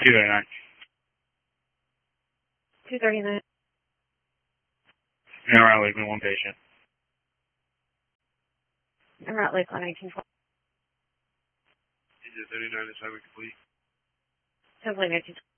239. 239. Now we're leaving one patient. I'm at Lakeland 1912. Is it 39 assignment complete? Simply 1912.